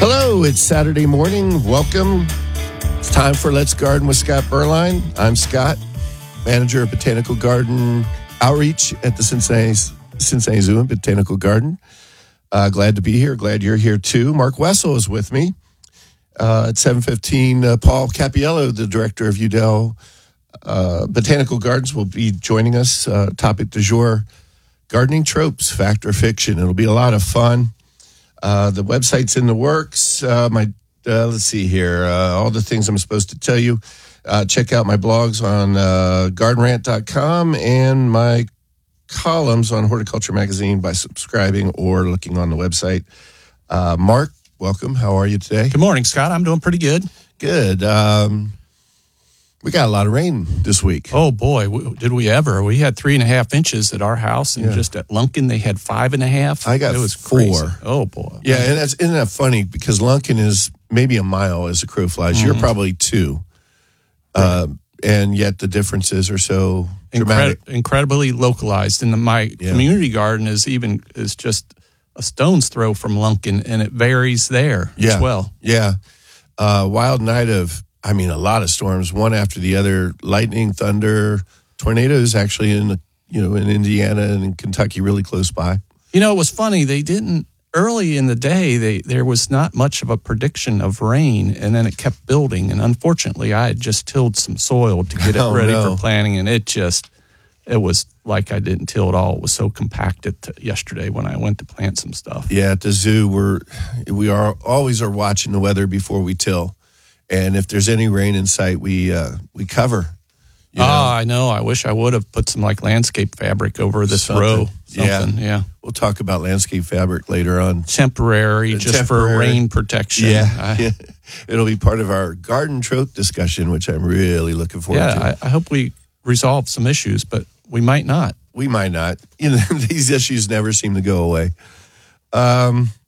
Hello, it's Saturday morning. Welcome. It's time for Let's Garden with Scott Berline. I'm Scott, manager of Botanical Garden Outreach at the Cincinnati Zoo and Botanical Garden. Glad to be here. Glad you're here too. Mark Wessel is with me. At 7:15, Paul Cappiello, the director of Udell Botanical Gardens, will be joining us. Topic du jour, gardening tropes, fact or fiction. It'll be a lot of fun. The website's in the works. Let's see here. All the things I'm supposed to tell you. Check out my blogs on gardenrant.com and my columns on Horticulture Magazine by subscribing or looking on the website. Mark, welcome. How are you today? Good morning, Scott. I'm doing pretty good. Good. We got a lot of rain this week. Oh, boy. Did we ever. We had 3.5 inches at our house, and just at Lunkin, they had 5.5. I got it was 4. Crazy. Oh, boy. Yeah, and isn't that funny? Because Lunkin is maybe a mile as the crow flies. Mm-hmm. You're probably 2. And yet the differences are so dramatic. Incredibly localized. And my community garden is just a stone's throw from Lunkin, and it varies there as well. Yeah. Wild night of, a lot of storms, one after the other, lightning, thunder, tornadoes actually in Indiana and in Kentucky, really close by. You know, it was funny. They didn't, early in the day, there was not much of a prediction of rain, and then it kept building. And unfortunately, I had just tilled some soil to get it ready for planting, and it was like I didn't till at all. It was so compacted yesterday when I went to plant some stuff. Yeah, at the zoo, we always are watching the weather before we till. And if there's any rain in sight, we cover. I know. I wish I would have put some landscape fabric over this row. Yeah. We'll talk about landscape fabric later on. Temporary, for rain protection. Yeah. It'll be part of our garden trope discussion, which I'm really looking forward to. Yeah, I hope we resolve some issues, but we might not. We might not. These issues never seem to go away.